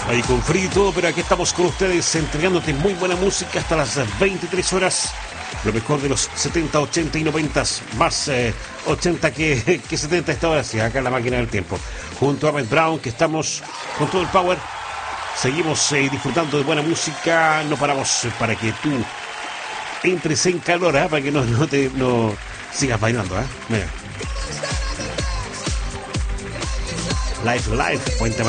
Ahí con frío y todo, pero aquí estamos con ustedes entregándote muy buena música hasta las 23 horas. Lo mejor de los 70, 80 y 90, más 80 que 70 esta hora, sí, acá en la máquina del tiempo. Junto a Ahmed Brown, que estamos con todo el power. Seguimos disfrutando de buena música, no paramos para que tú entres en calor, para que no sigas bailando. Mira. Live, cuéntame.